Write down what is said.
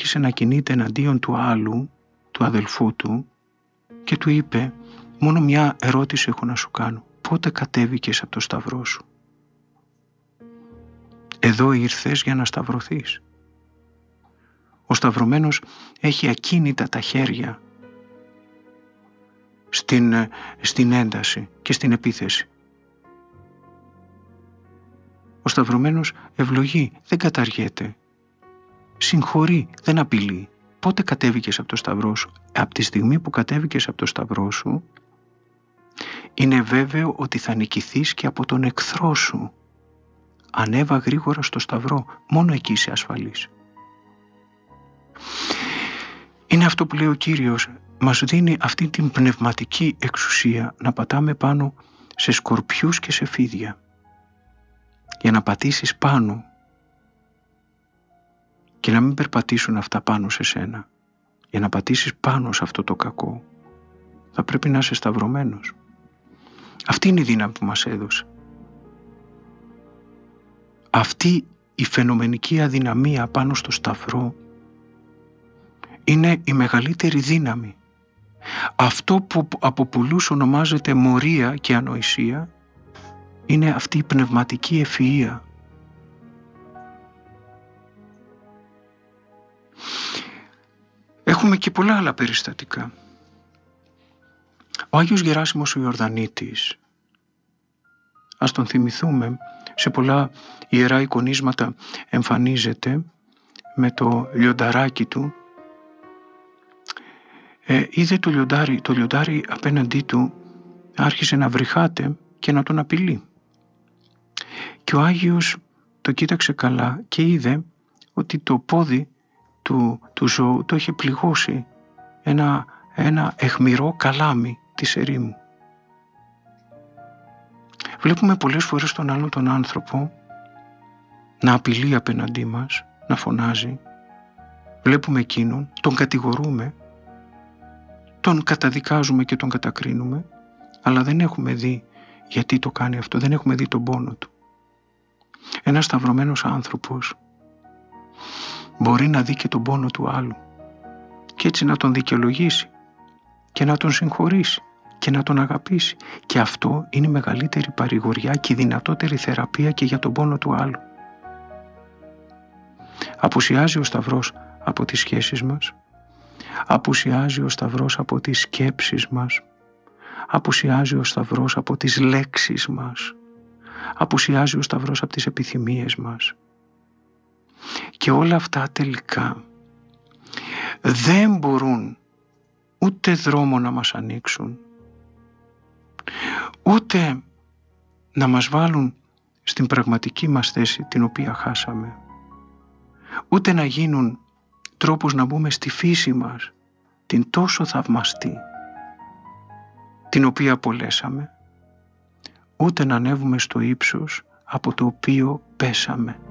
άρχισε να κινείται εναντίον του άλλου, του αδελφού του, και του είπε: «Μόνο μια ερώτηση έχω να σου κάνω. Πότε κατέβηκες από το σταυρό σου?» «Εδώ ήρθες για να σταυρωθείς». Ο σταυρωμένος έχει ακίνητα τα χέρια στην ένταση και στην επίθεση. Ο σταυρωμένος ευλογεί, δεν καταργέται. Συγχωρεί, δεν απειλεί. Πότε κατέβηκες από το σταυρό σου? Από τη στιγμή που κατέβηκες από το σταυρό σου, είναι βέβαιο ότι θα νικηθείς και από τον εχθρό σου. Ανέβα γρήγορα στο σταυρό, μόνο εκεί είσαι ασφαλής. Είναι αυτό που λέει ο Κύριος, μας δίνει αυτή την πνευματική εξουσία να πατάμε πάνω σε σκορπιούς και σε φίδια, για να πατήσεις πάνω και να μην περπατήσουν αυτά πάνω σε σένα. Για να πατήσεις πάνω σε αυτό το κακό θα πρέπει να είσαι σταυρωμένος. Αυτή είναι η δύναμη που μας έδωσε. Αυτή η φαινομενική αδυναμία πάνω στο σταυρό είναι η μεγαλύτερη δύναμη. Αυτό που από πολλούς ονομάζεται μορία και ανοησία είναι αυτή η πνευματική ευφυΐα. Έχουμε και πολλά άλλα περιστατικά. Ο Άγιος Γεράσιμος ο Ιορδανήτης, ας τον θυμηθούμε, σε πολλά ιερά εικονίσματα εμφανίζεται με το λιονταράκι του. Είδε το λιοντάρι απέναντί του άρχισε να βρυχάται και να τον απειλεί. Και ο Άγιος το κοίταξε καλά και είδε ότι το πόδι του ζώου το είχε πληγώσει ένα αιχμηρό καλάμι της ερήμου. Βλέπουμε πολλές φορές τον άλλον τον άνθρωπο να απειλεί απέναντί μας, να φωνάζει. Βλέπουμε εκείνον, τον κατηγορούμε, τον καταδικάζουμε και τον κατακρίνουμε, αλλά δεν έχουμε δει γιατί το κάνει αυτό, δεν έχουμε δει τον πόνο του. Ένας σταυρωμένος άνθρωπος μπορεί να δει και τον πόνο του άλλου και έτσι να τον δικαιολογήσει και να τον συγχωρήσει και να τον αγαπήσει. Και αυτό είναι η μεγαλύτερη παρηγοριά και η δυνατότερη θεραπεία και για τον πόνο του άλλου. Απουσιάζει ο σταυρός από τις σχέσεις μας, απουσιάζει ο σταυρός από τις σκέψεις μας, απουσιάζει ο σταυρός από τις λέξεις μας, απουσιάζει ο σταυρός από τις επιθυμίες μας. Και όλα αυτά τελικά δεν μπορούν ούτε δρόμο να μας ανοίξουν, ούτε να μας βάλουν στην πραγματική μας θέση την οποία χάσαμε, ούτε να γίνουν τρόπος να μπούμε στη φύση μας, την τόσο θαυμαστή, την οποία απολέσαμε, ούτε να ανέβουμε στο ύψος από το οποίο πέσαμε.